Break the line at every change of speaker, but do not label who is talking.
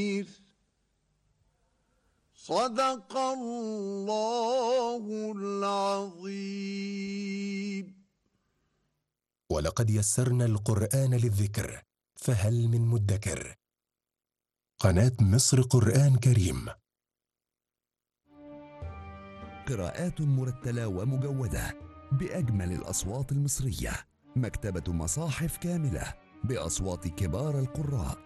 صدق الله العظيم.
ولقد يسرنا القرآن للذكر فهل من مدكر. قناة مصر قرآن كريم.
قراءات مرتلة ومجودة بأجمل الأصوات المصرية. مكتبة مصاحف كاملة بأصوات كبار القراء.